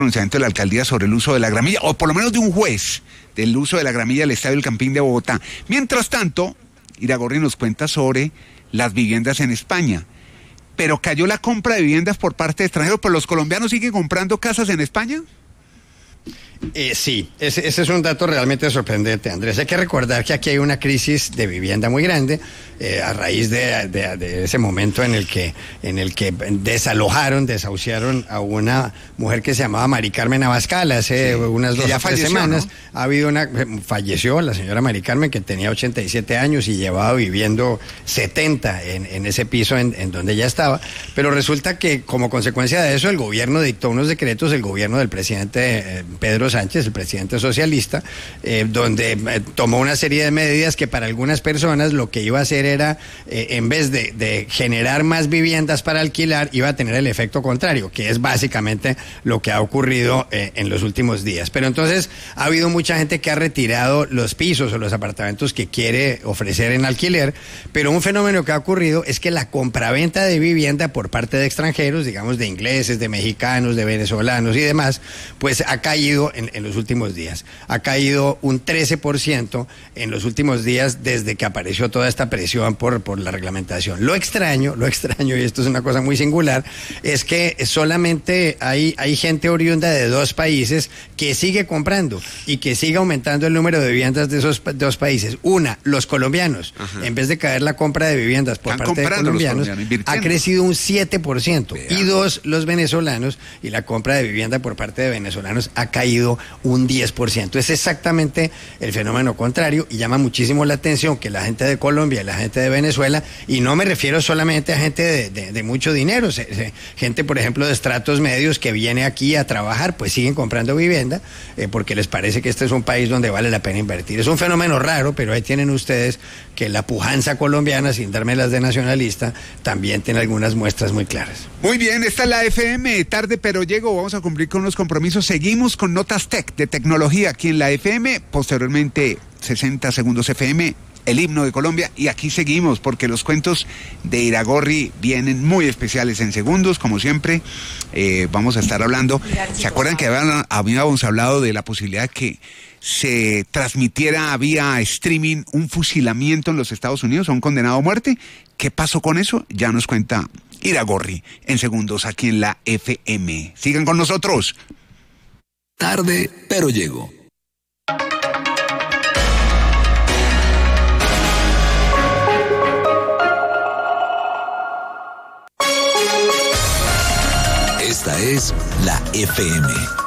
pronunciamiento de la alcaldía sobre el uso de la gramilla, o por lo menos de un juez del uso de la gramilla del Estadio El Campín de Bogotá. Mientras tanto, Iragorri nos cuenta sobre las viviendas en España. Pero cayó la compra de viviendas por parte de extranjeros, pero los colombianos siguen comprando casas en España. Sí, ese es un dato realmente sorprendente, Andrés. Hay que recordar que aquí hay una crisis de vivienda muy grande a raíz de ese momento en el que desahuciaron a una mujer que se llamaba Mari Carmen Abascal hace unas 2 o 3 semanas. ¿No? Falleció la señora Mari Carmen, que tenía 87 años y llevaba viviendo 70 en ese piso en donde ella estaba. Pero resulta que como consecuencia de eso el gobierno dictó unos decretos, el gobierno del presidente Pedro Sánchez, el presidente socialista, donde tomó una serie de medidas que para algunas personas lo que iba a hacer era, en vez de generar más viviendas para alquilar, iba a tener el efecto contrario, que es básicamente lo que ha ocurrido en los últimos días. Pero entonces ha habido mucha gente que ha retirado los pisos o los apartamentos que quiere ofrecer en alquiler, pero un fenómeno que ha ocurrido es que la compraventa de vivienda por parte de extranjeros, digamos de ingleses, de mexicanos, de venezolanos y demás, pues ha caído en los últimos días. Ha caído un 13% en los últimos días desde que apareció toda esta presión por la reglamentación. Lo extraño, y esto es una cosa muy singular, es que solamente hay gente oriunda de 2 países que sigue comprando y que sigue aumentando el número de viviendas de esos 2 países. Una, los colombianos. Ajá. En vez de caer la compra de viviendas por parte de colombianos, ha crecido un 7%. Vea. Y 2, los venezolanos, y la compra de vivienda por parte de venezolanos ha caído un 10%. Es exactamente el fenómeno contrario y llama muchísimo la atención que la gente de Colombia y la gente de Venezuela, y no me refiero solamente a gente de mucho dinero, gente por ejemplo de estratos medios que viene aquí a trabajar, pues siguen comprando vivienda porque les parece que este es un país donde vale la pena invertir. Es un fenómeno raro, pero ahí tienen ustedes que la pujanza colombiana, sin darme las de nacionalista, también tiene algunas muestras muy claras. Muy bien, esta es la FM, tarde pero llego, vamos a cumplir con los compromisos, seguimos con Notas Tech de tecnología aquí en la FM, posteriormente 60 segundos FM, el himno de Colombia, y aquí seguimos porque los cuentos de Iragorri vienen muy especiales en segundos, como siempre. Vamos a estar hablando, ¿se acuerdan que habíamos hablado de la posibilidad de que se transmitiera vía streaming un fusilamiento en los Estados Unidos a un condenado a muerte? ¿Qué pasó con eso? Ya nos cuenta Iragorri en segundos aquí en la FM. Sigan con nosotros. Tarde, pero llego. Esta es la FM.